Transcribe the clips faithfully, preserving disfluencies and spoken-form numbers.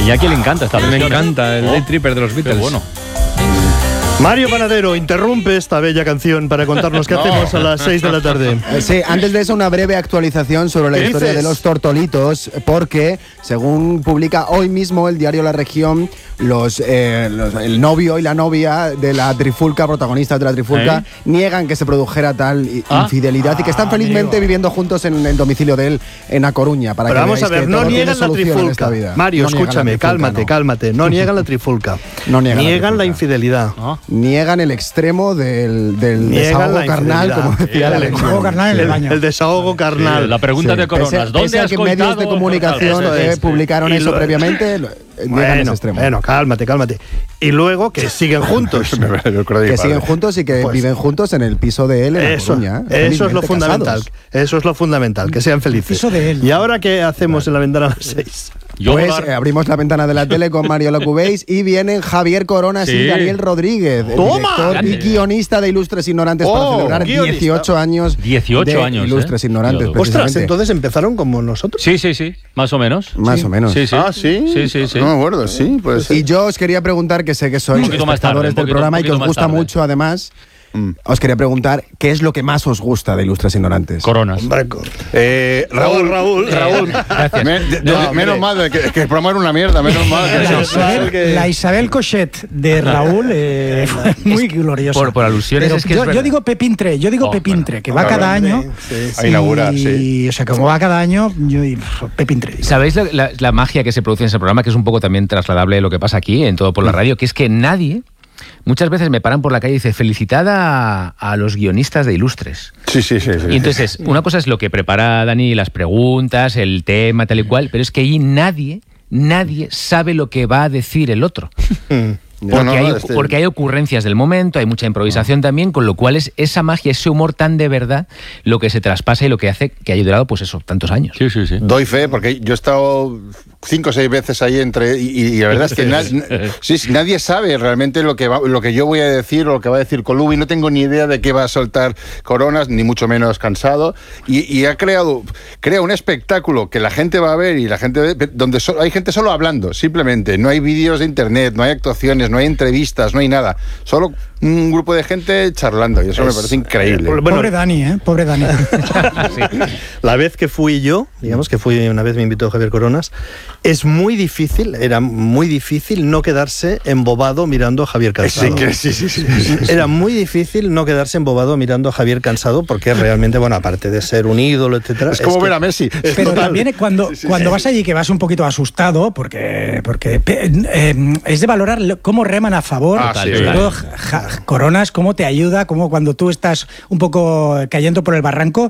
Iñaki le encanta esta versión. Me encanta el oh, Day Tripper de los Beatles. Qué bueno. Mario Panadero interrumpe esta bella canción para contarnos qué no. hacemos a las seis de la tarde. Sí, antes de eso una breve actualización sobre la historia dices? de los tortolitos, porque según publica hoy mismo el diario La Región, los, eh, los el novio y la novia de la trifulca, protagonistas de la trifulca, ¿Eh? niegan que se produjera tal ¿Ah? infidelidad ah, y que están felizmente amigo. viviendo juntos en el domicilio de él en A Coruña. Para Pero que vamos a ver, no niegan la trifulca. Mario, no escúchame, trifulca, cálmate, no. cálmate. No niegan la trifulca. No niegan, niegan la, la infidelidad. ¿Ah? Niegan el extremo del, del niegan desahogo carnal, como decía el, el desahogo carnal en el baño. El desahogo carnal. Sí, la pregunta sí. de Coronas. Pese, ¿Dónde pese has que coitado? medios de comunicación eh, es, publicaron eso lo, previamente, lo, bueno, ese extremo. Bueno, cálmate, cálmate. Y luego que siguen juntos. que siguen juntos y que pues, viven juntos en el piso de él en eso, Coruña. Eso es lo fundamental. Casados. Eso es lo fundamental, que sean felices. El piso de él. ¿Y ahora qué hacemos en la ventana a las seis? Pues eh, abrimos la ventana de la tele con Mario Locubéis y vienen Javier Coronas sí. y Daniel Rodríguez, el ¡Toma! director y guionista de Ilustres Ignorantes, oh, para celebrar guionista. dieciocho años dieciocho de años, Ilustres ¿eh? Ignorantes. Ostras, entonces empezaron como nosotros. Sí, sí, sí, más o menos. Más sí. o menos. Sí, sí. Ah, ¿sí? Sí, sí, sí. No me acuerdo, sí. Pues, y yo os quería preguntar, que sé que sois espectadores tarde, del poquito, programa y que os gusta tarde. mucho, además, mm. os quería preguntar, ¿qué es lo que más os gusta de Ilustres Ignorantes? Coronas. Eh, Raúl, Raúl, Raúl. Gracias. Me, de, de, no, menos mal, de que, que el programa era una mierda, menos mal. Que la, Isabel, que... la Isabel Cochet de Raúl eh, fue muy gloriosa. Por, por alusiones Pero es que yo, es yo digo Pepintre, yo digo oh, Pepintre, que va cada año sí, sí. a inaugurar, sí. O sea, como va cada año, yo Pepintre. ¿Sabéis la, la, la magia que se produce en ese programa, que es un poco también trasladable a lo que pasa aquí, en Todo por la Radio, que es que nadie... Muchas veces me paran por la calle y dice, felicitad a, a los guionistas de Ilustres. Sí, sí, sí, sí. Y entonces, una cosa es lo que prepara Dani, las preguntas, el tema, tal y cual, pero es que ahí nadie, nadie sabe lo que va a decir el otro. Porque, no, no, hay, este... porque hay ocurrencias del momento, hay mucha improvisación no. también, con lo cual es esa magia, ese humor tan de verdad, lo que se traspasa y lo que hace que haya durado, pues eso, tantos años. Sí, sí, sí. Doy fe, porque yo he estado cinco o seis veces ahí entre... Y, y la verdad es que na, sí, nadie sabe realmente lo que, va, lo que yo voy a decir o lo que va a decir Colubi. No tengo ni idea de qué va a soltar Coronas, ni mucho menos Cansado. Y, y ha creado crea un espectáculo que la gente va a ver y la gente ve, donde so, hay gente solo hablando, simplemente. No hay vídeos de internet, no hay actuaciones, no hay entrevistas, no hay nada. Solo un grupo de gente charlando y eso es, me parece increíble. Eh, bueno, pobre Dani, ¿eh? Pobre Dani. Sí. La vez que fui yo, digamos que fui una vez me invitó Javier Coronas, es muy difícil, era muy difícil no quedarse embobado mirando a Javier Cansado. Sí, sí, sí, sí, sí, sí. Era muy difícil no quedarse embobado mirando a Javier Cansado porque realmente, bueno, aparte de ser un ídolo, etcétera. Es como es ver que, a Messi. Pero total. También cuando, sí, sí, cuando sí. vas allí que vas un poquito asustado, porque, porque eh, es de valorar cómo reman a favor. Ah, sí, todo, ja, Coronas, cómo te ayuda, cómo cuando tú estás un poco cayendo por el barranco,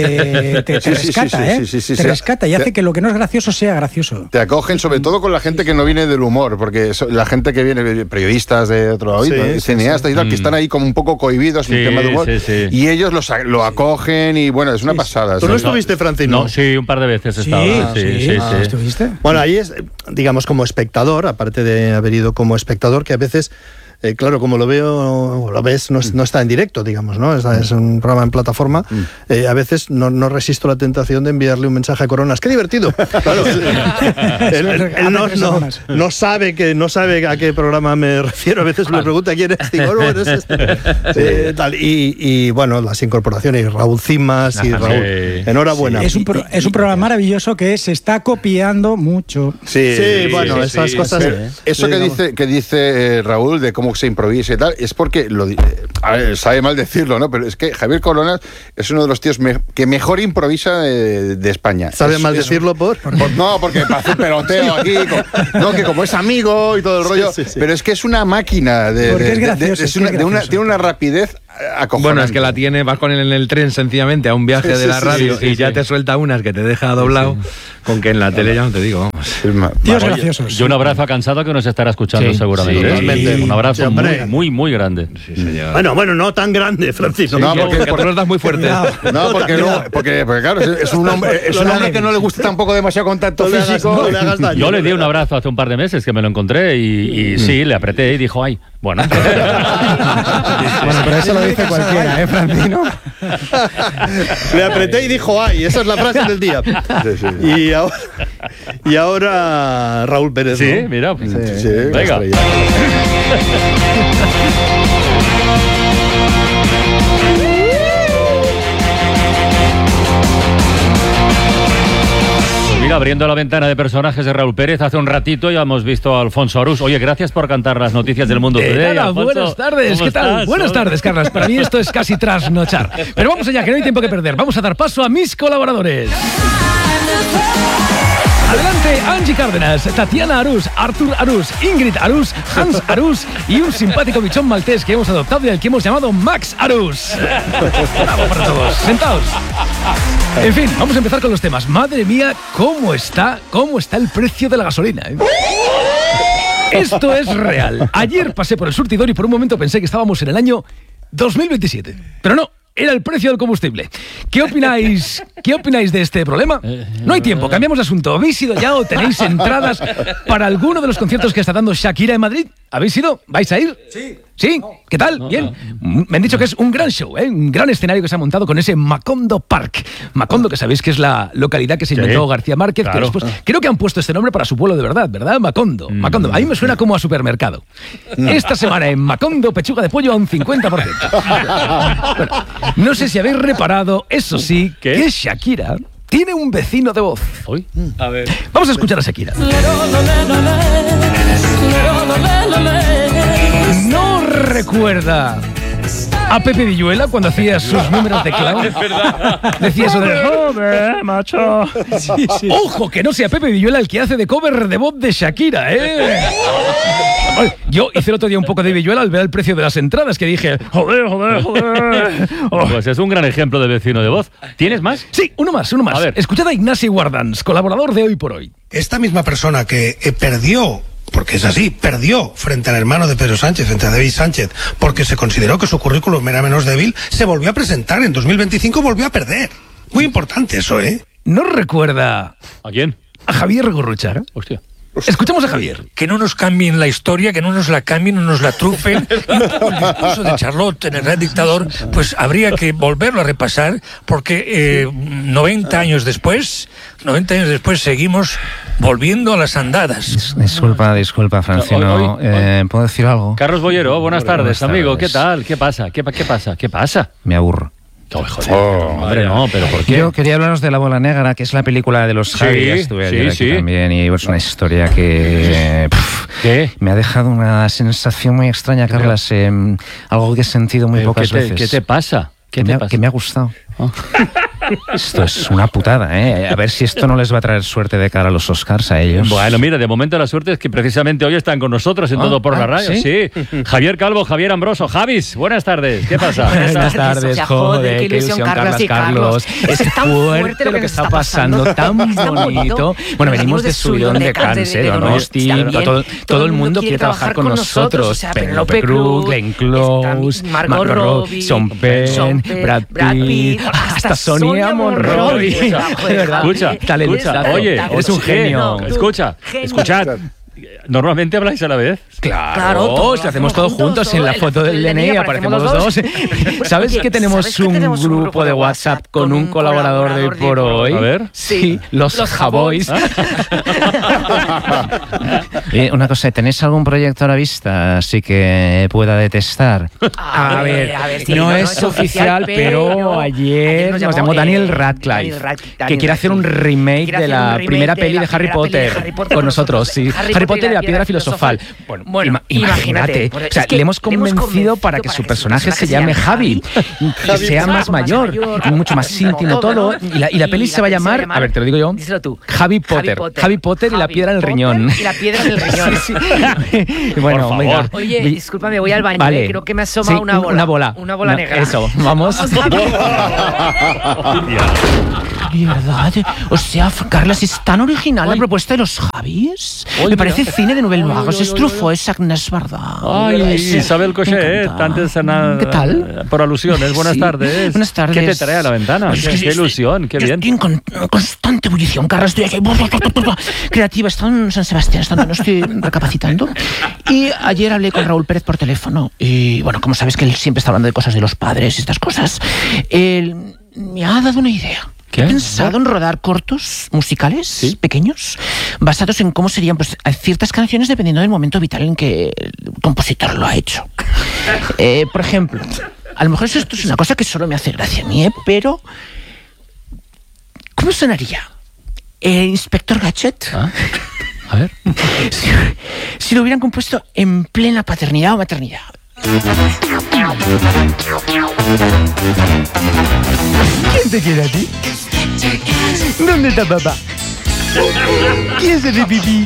te, te, te sí, rescata, sí, sí, ¿eh? Sí, sí, sí, te sí, rescata y te, hace que lo que no es gracioso sea gracioso. Te acogen sobre todo con la gente que no viene del humor, porque la gente que viene, periodistas de otro lado, sí, cineastas sí, sí. y tal, mm. que están ahí como un poco cohibidos en sí, el tema de humor, sí, sí. y ellos los, lo acogen y bueno, es una sí, pasada. ¿Tú no estuviste, Francino? No, sí, un par de veces he estado. Sí, sí, sí, sí, ah, sí. ¿Estuviste? Bueno, ahí es, digamos, como espectador, aparte de haber ido como espectador, que a veces... Eh, claro, como lo veo, lo ves, no, no está en directo, digamos, ¿no? Es, es un programa en plataforma. Eh, a veces no, no resisto la tentación de enviarle un mensaje a Coronas. ¡Qué divertido! Claro, él, él, él, él no, no, no, sabe que, no sabe a qué programa me refiero. A veces me pregunta quién es. Digo, no, es este. Eh, tal. Y, y bueno, las incorporaciones, Raúl Cimas y Raúl. Sí. Enhorabuena. Sí, es, un pro, es un programa maravilloso que se está copiando mucho. Sí, sí, sí bueno, sí, esas sí, cosas. Sí. Eso que dice, que dice eh, Raúl de cómo se improvisa y tal, es porque, lo, a ver, sabe mal decirlo, ¿no? Pero es que Javier Coronas es uno de los tíos me, que mejor improvisa de, de España. ¿Sabe es, mal es, decirlo por? por? No, porque para hacer peloteo aquí, con, no, que como es amigo y todo el rollo, sí, sí, sí. pero es que es una máquina de... Porque de, es gracioso. De, de, es una, es de una, tiene una rapidez acojonante. Bueno, es que la tiene, vas con él en el tren sencillamente a un viaje sí, de la sí, radio sí, sí, y ya sí. te suelta unas que te deja doblado, sí, sí. con que en la tele ya no te digo, vamos. Tíos graciosos. Yo un abrazo a Cansado que nos estará escuchando sí, seguramente. Sí, sí. Un abrazo sí, muy, muy, muy grande. Sí, bueno, bueno, no tan grande, Francisco. No, porque, porque tú nos das muy fuerte. No, porque, no, porque, porque claro, es un hombre, es un hombre que no le gusta tampoco demasiado contacto físico. No le hagas daño. Yo le di un abrazo hace un par de meses que me lo encontré y, y mm. sí, le apreté y dijo, ay, Bueno, bueno, pero eso lo dice cualquiera, ¿eh, Francino? Le apreté y dijo ay, esa es la frase del día. Sí, sí. Y ahora, y ahora Raúl Pérez. sí, ¿no? mira. Pues, Sí, sí, venga. la estrella. Mira, abriendo la ventana de personajes de Raúl Pérez, hace un ratito ya hemos visto a Alfonso Arús. Oye, gracias por cantar las noticias del mundo Eh, today, nada, Alfonso. buenas tardes, ¿Cómo ¿qué tal? estás? Buenas Hola. tardes, Carlas. Para mí esto es casi trasnochar. Pero vamos allá, que no hay tiempo que perder. Vamos a dar paso a mis colaboradores. Adelante, Angie Cárdenas, Tatiana Arús, Artur Arús, Ingrid Arús, Hans Arús y un simpático bichón maltés que hemos adoptado y al que hemos llamado Max Arús. Bravo para todos. Sentaos. En fin, vamos a empezar con los temas. Madre mía, ¿cómo está, cómo está el precio de la gasolina? ¿eh? Esto es real. Ayer pasé por el surtidor y por un momento pensé que estábamos en el año dos mil veintisiete. Pero no. Era el precio del combustible. ¿Qué opináis? ¿Qué opináis de este problema? No hay tiempo, cambiamos de asunto. ¿Habéis ido ya o tenéis entradas para alguno de los conciertos que está dando Shakira en Madrid? ¿Habéis ido? ¿Vais a ir? Sí. ¿Sí? ¿Qué tal? Bien. Me han dicho que es un gran show, ¿eh? Un gran escenario que se ha montado con ese Macondo Park. Macondo, que sabéis que es la localidad que se inventó Sí, García Márquez, claro. que después creo que han puesto este nombre para su pueblo de verdad, ¿verdad? Macondo. Macondo. A mí me suena como a supermercado. Esta semana en Macondo, pechuga de pollo a un cincuenta por ciento. Bueno, no sé si habéis reparado, eso sí, ¿Qué? que Shakira tiene un vecino de voz. Uy, a ver. Vamos a escuchar a Shakira. ¿No recuerda a Pepe Villuela cuando hacía sus números de clown? Decía eso de joder, macho. Sí, sí. Ojo, que no sea Pepe Villuela el que hace de cover de voz de Shakira, ¿eh? Ay, yo hice el otro día un poco de Villuela al ver el precio de las entradas, que dije, joder, joder, joder. Oh. Pues es un gran ejemplo de vecino de voz. ¿Tienes más? Sí, uno más, uno más. A ver. Escuchad a Ignasi Guardans, colaborador de Hoy por Hoy. Esta misma persona que eh, perdió, porque es así, perdió frente al hermano de Pedro Sánchez, frente a David Sánchez, porque se consideró que su currículum era menos débil, se volvió a presentar. En dos mil veinticinco volvió a perder. Muy importante eso, ¿eh? ¿No recuerda ¿A quién? a Javier Gurruchaga? Hostia. Escuchemos a Javier. Que no nos cambien la historia, que no nos la cambien, no nos la trufen. Y un poco el discurso de Charlotte en El Gran Dictador, pues habría que volverlo a repasar, porque eh, noventa años después, noventa años después seguimos volviendo a las andadas. Disculpa, disculpa, Francino. Hoy- hoy- Eh, ¿Puedo decir algo? Carlos Bollero, buenas tardes, buenas amigo. ¿Qué tardes. tal? ¿Qué pasa? ¿Qué, pa- qué pasa? ¿Qué pasa? Me aburro. Oh, joder, hombre, no, pero ¿por qué? Yo quería hablaros de La Bola Negra, que es la película de los Sí, Javi. Ya estuve sí, ayer aquí sí. también y es una historia que pff, ¿Qué? me ha dejado una sensación muy extraña, Carlas. eh, algo que he sentido muy Pero pocas ¿qué te, veces. ¿Qué te pasa? ¿Qué que, te me ha, pasa? que me ha gustado. Esto es una putada, ¿eh? A ver si esto no les va a traer suerte de cara a los Oscars a ellos. Bueno, mira, de momento la suerte es que precisamente hoy están con nosotros en Ah, Todo por la ah, Radio. ¿sí? ¿sí? Javier Calvo, Javier Ambroso. Javis, buenas tardes. ¿Qué pasa? Buenas tardes, O sea, joder, qué ilusión, Carlas, y Carlos. Es Es tan fuerte lo que está pasando, tan Es tan bonito. Bueno, venimos de subidón de cáncer, Donosti, todo, todo el mundo quiere trabajar con nosotros. O sea, Penélope Cruz, Glenn Close, Margot Robbie, Sean Penn, Brad Pitt, hasta Sonia Monroy. De verdad, Escucha, talentazo. escucha, oye, eres un genio. Escucha, escuchad. ¿Normalmente habláis a la vez? Claro, Claro, todos si hacemos todo juntos, todo, en la foto del D N I aparecemos los dos. ¿Sabes Oye, que tenemos ¿sabes que un tenemos grupo de WhatsApp con un colaborador de Hoy por Hoy? A ver. Sí, los, Los Javois. Eh, una cosa, ¿tenéis algún proyecto a la vista así que pueda detestar? A ver, a ver, sí, no, no, es no es oficial, oficial, pero pero ayer nos llamó eh, Daniel Radcliffe, Daniel Rad- que Daniel quiere hacer un Radcliffe. remake Quiere de hacer un la remake primera de peli la de Harry primera peli de Potter Harry Potter con nosotros, sí. Harry Potter y la piedra filosofal. Bueno, Bueno, ima- imagínate, imagínate, o sea, es que le hemos le hemos convencido convencido para que su personaje se llame Javi, que Javi, sea pues, más más mayor, mayor, y mucho más íntimo todo, y la, y la peli se va a llamar, a ver, te lo digo yo, díselo tú. Javi Potter, Javi Potter y la Javi piedra en el Potter riñón. Y la piedra en el riñón. Sí, sí. Bueno, Por venga. favor. Oye, Vi- discúlpame, voy al baño, Vale. eh, creo que me asoma Sí, una bola. Una bola. Una bola No, negra. Eso, vamos. Vamos, Javi. De verdad. O sea, Carlas, es tan original la propuesta de los Javis. Me parece cine de Nouvelle Vague. Es Truffaut, es Agnès Varda. Ay, Isabel Cochet, antes de nada. ¿Qué tal? Por alusiones, buenas Sí. tardes. Buenas tardes. ¿Qué te trae a la ventana? Pues es que Qué yo ilusión, qué yo bien. Estoy en con- constante ebullición, Carlas. Estoy aquí. Creativa. Está en San Sebastián, está, no estoy recapacitando. Y ayer hablé con Raúl Pérez por teléfono. Y bueno, como sabes que él siempre está hablando de cosas de los padres y estas cosas, él me ha dado una idea. ¿Qué? He pensado en rodar cortos musicales pequeños basados en cómo serían pues, ciertas canciones dependiendo del momento vital en que el compositor lo ha hecho. Eh, por ejemplo, a lo mejor esto es una cosa que solo me hace gracia a mí, ¿eh? Pero ¿cómo sonaría? Eh, Inspector Gadget. ¿Ah? A ver. Si, si lo hubieran compuesto en plena paternidad o maternidad. ¿Quién te quiere a ti? ¿Dónde está papá? ¿Quién se hace pipí?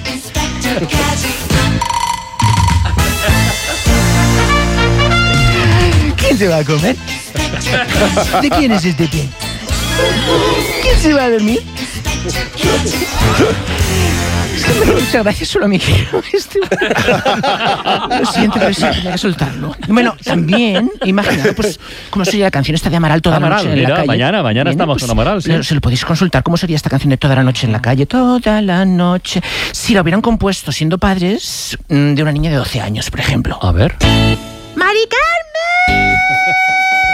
¿Quién se va a comer? ¿De quién es este pie? ¿Quién se va a dormir? Muchas gracias, solo me quiero. Este... Lo siento, pero sí, tenía que soltarlo. Bueno, también, imaginad, pues, cómo sería la canción esta de Amaral toda Amaral, la noche en mira, la calle. mañana, mañana Bien, estamos pues, con Amaral, sí. le- Se lo podéis consultar, cómo sería esta canción de toda la noche en la calle. Toda la noche. Si la hubieran compuesto siendo padres mm, de una niña de doce años, por ejemplo. A ver. Mari